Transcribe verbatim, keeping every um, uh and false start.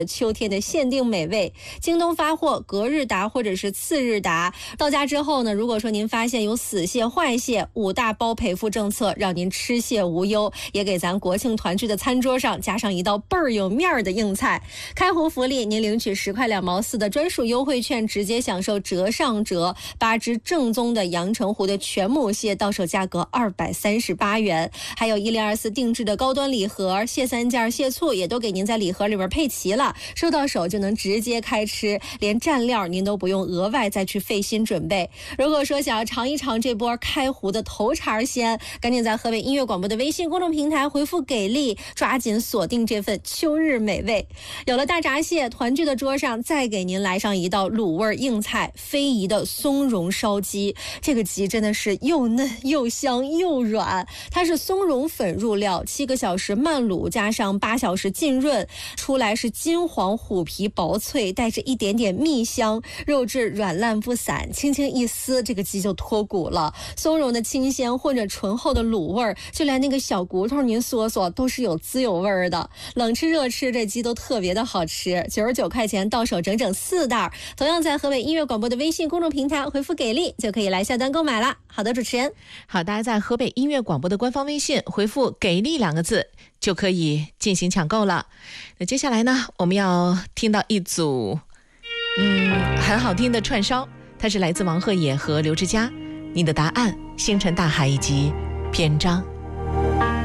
秋天的限定美味，京东发货，隔日达或者是次日达。到家之后呢，如果说您发现有死蟹、坏蟹，五大包赔付政策，让您吃蟹无忧，也给咱国庆团聚的餐桌上加上一道倍儿有面儿的硬菜。开湖福利，您领取十块两毛四的专属优惠券，直接享受折上折，八只正宗的阳澄湖的全母蟹，到手价格二百三十八元。还有一零二四定制的高端礼盒，蟹三件、蟹醋也都给您在礼盒里边配齐了。收到手就能直接开吃，连蘸料您都不用额外再去费心准备。如果说想要尝一尝这波开湖的头茬鲜，赶紧在河北音乐广播的微信公众平台回复给力，抓紧锁定这份秋日美味。有了大闸蟹，团聚的桌上再给您来上一道卤味硬菜，非遗的松茸烧鸡。这个鸡真的是又嫩又香又软，它是松茸粉入料，七个小时慢卤加上八小时浸润，出来是金黄虎皮薄脆，带着一点点蜜香，肉质软烂不散，轻轻一撕，这个鸡就脱骨了。松茸的清鲜混着醇厚的卤味儿，就连那个小骨头您嗦嗦都是有滋有味儿的。冷吃热吃，这鸡都特别的好吃，九十九块钱到手整整四袋。同样在河北音乐广播的微信公众平台回复给力，就可以来下单购买了。好的，主持人。 好，大家在河北音乐广播的官方微信回复给力两个字，就可以进行抢购了。那接下来呢，我们要听到一组嗯很好听的串烧，它是来自王鹤野和刘志佳。你的答案、星辰大海以及篇章。